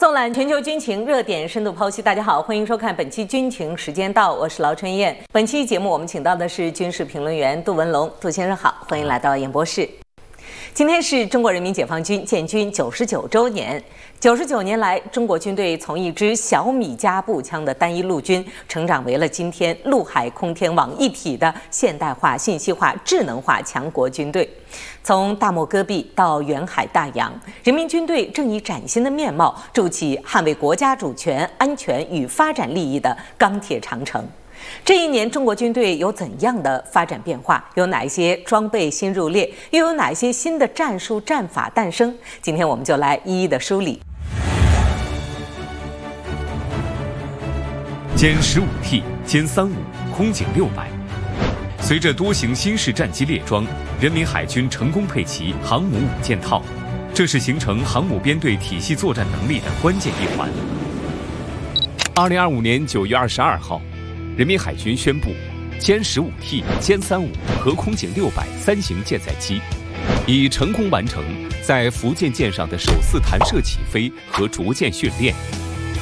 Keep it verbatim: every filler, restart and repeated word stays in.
纵览全球军情热点，深度剖析。大家好，欢迎收看本期军情时间到，我是劳春燕。本期节目我们请到的是军事评论员杜文龙，杜先生好，欢迎来到演播室。今天是中国人民解放军建军九十九周年。九十九年来，中国军队从一支小米加步枪的单一陆军，成长为了今天陆海空天网一体的现代化、信息化、智能化强国军队。从大漠戈壁到远海大洋，人民军队正以崭新的面貌筑起捍卫国家主权、安全与发展利益的钢铁长城。这一年，中国军队有怎样的发展变化？有哪一些装备新入列？又有哪一些新的战术战法诞生？今天我们就来一一的梳理。 歼十五 T、歼三五、空警六百。随着多型新式战机列装，人民海军成功配齐航母五件套，这是形成航母编队体系作战能力的关键一环。二零二五年九月二十二号。人民海军宣布，歼十五 T、歼三五和空警六百三型舰载机已成功完成在福建舰上的首次弹射起飞和着舰训练，